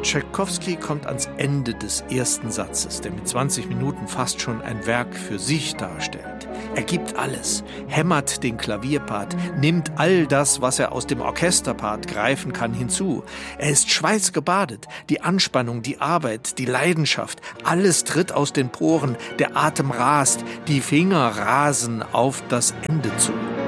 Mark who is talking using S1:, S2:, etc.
S1: Tschaikowski kommt ans Ende des ersten Satzes, der mit 20 Minuten fast schon ein Werk für sich darstellt. Er gibt alles, hämmert den Klavierpart, nimmt all das, was er aus dem Orchesterpart greifen kann, hinzu. Er ist schweißgebadet, die Anspannung, die Arbeit, die Leidenschaft, alles tritt aus den Poren, der Atem rast, die Finger rasen auf das Ende zu.